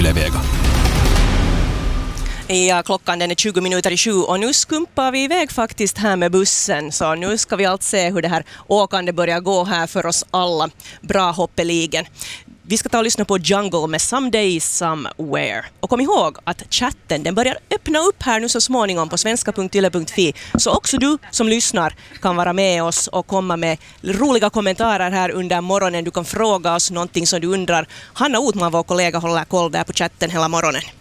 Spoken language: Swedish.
Yle Vega. Ja klockan den är 20 minuter i 7 och nu skumpar vi iväg faktiskt här med bussen. Så nu ska vi allt se hur det här åkande börjar gå här för oss alla. Bra hoppeligen. Vi ska ta och lyssna på Jungle med Someday Somewhere. Och kom ihåg att chatten den börjar öppna upp här nu så småningom på svenska.yle.fi. Så också du som lyssnar kan vara med oss och komma med roliga kommentarer här under morgonen. Du kan fråga oss någonting som du undrar. Hanna Otman, vår kollega, håller koll där på chatten hela morgonen.